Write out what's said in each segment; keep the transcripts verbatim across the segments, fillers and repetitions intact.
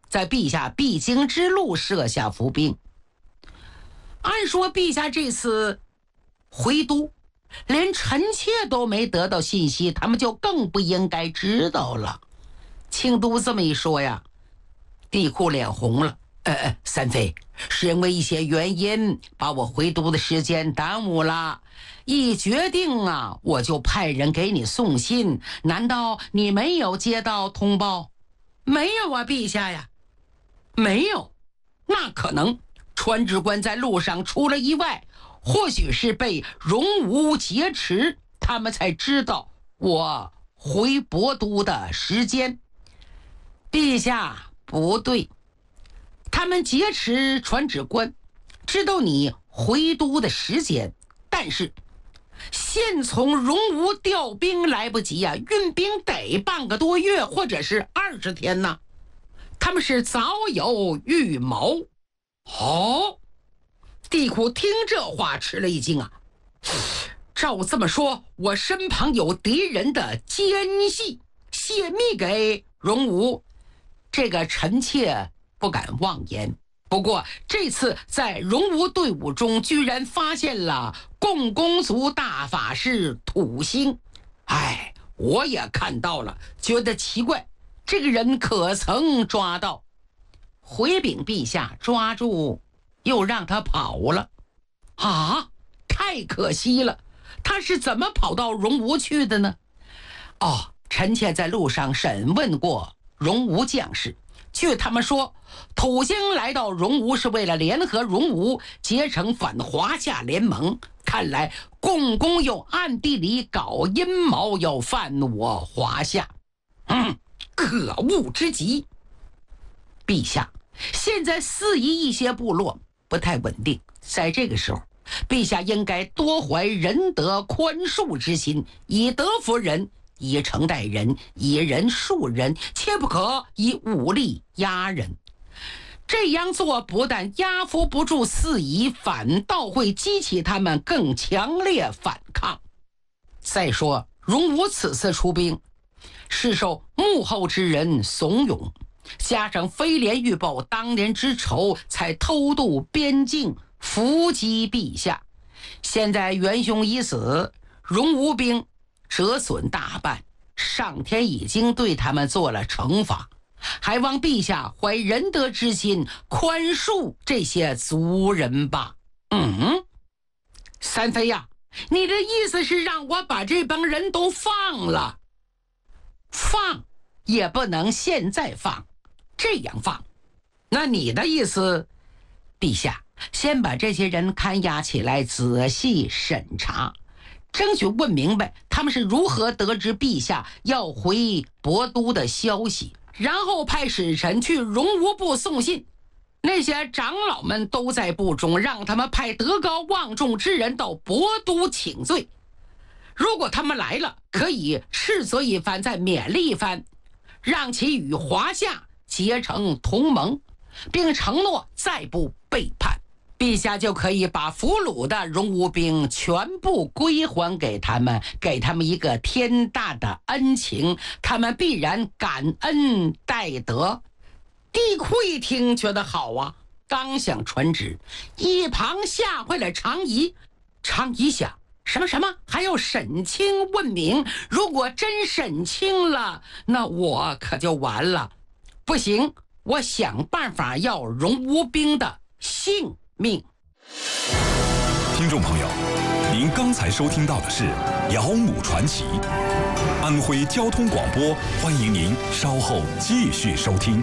在陛下必经之路设下伏兵。按说陛下这次回都，连臣妾都没得到信息，他们就更不应该知道了。庆都这么一说呀，帝喾脸红了。呃呃，三妃，是因为一些原因把我回都的时间耽误了。一决定啊，我就派人给你送信。难道你没有接到通报？没有啊，陛下呀，没有。那可能传旨官在路上出了意外，或许是被荣武劫持，他们才知道我回博都的时间。陛下，不对，他们劫持传旨官，知道你回都的时间，但是现从荣武调兵来不及啊，运兵得半个多月或者是二十天呢。他们是早有预谋。哦，帝喾听这话吃了一惊啊！照这么说，我身旁有敌人的奸细，泄密给荣武，这个臣妾不敢妄言。不过这次在荣武队伍中居然发现了共工族大法师土星，哎，我也看到了，觉得奇怪，这个人可曾抓到？回禀陛下，抓住又让他跑了。啊，太可惜了，他是怎么跑到荣武去的呢？哦，臣妾在路上审问过荣武将士，据他们说，土星来到荣武是为了联合荣武结成反华夏联盟，看来共工又暗地里搞阴谋，要犯我华夏。嗯，可恶之极。陛下，现在四夷一些部落不太稳定，在这个时候，陛下应该多怀仁德宽恕之心，以德服人，以诚待人，以人恕人，切不可以武力压人。这样做不但压服不住四夷，反倒会激起他们更强烈反抗。再说荣武此次出兵是受幕后之人怂恿，加上飞廉预报当年之仇，才偷渡边境伏击陛下。现在元凶已死，荣武兵折损大半，上天已经对他们做了惩罚，还望陛下怀仁德之心，宽恕这些族人吧。嗯，三妃呀，你的意思是让我把这帮人都放了？放也不能现在放，这样放。那你的意思？陛下，先把这些人看押起来，仔细审查，争取问明白他们是如何得知陛下要回博都的消息，然后派使臣去荣武部送信。那些长老们都在部中，让他们派德高望重之人到博都请罪。如果他们来了，可以斥责一番，再勉励一番，让其与华夏结成同盟，并承诺再不背叛，陛下就可以把俘虏的荣武兵全部归还给他们，给他们一个天大的恩情，他们必然感恩戴德。帝喾一听觉得好啊，刚想传旨，一旁吓坏了常仪。常仪想，什么什么还要审清问明，如果真审清了，那我可就完了。不行，我想办法要荣武兵的性命。 听众朋友，您刚才收听到的是《姚母传奇》，安徽交通广播，欢迎您稍后继续收听。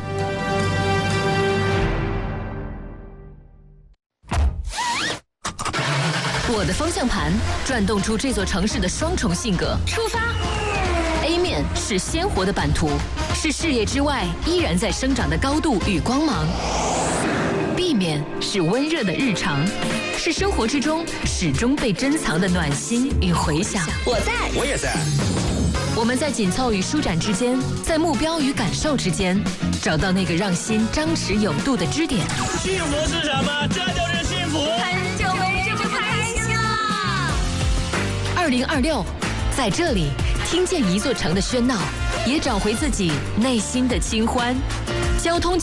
我的方向盘转动出这座城市的双重性格。出发 ！A 面是鲜活的版图，是视野之外依然在生长的高度与光芒。B 面是温热的日常，是生活之中始终被珍藏的暖心与回响。 我在， 我也在。 我们在紧凑与舒展之间，在目标与感受之间，找到那个让心张弛有度的支点。 幸福是什么？这就是幸福。 很久没这么开心了。 二零二六，在这里听见一座城的喧闹，也找回自己内心的清欢。交通。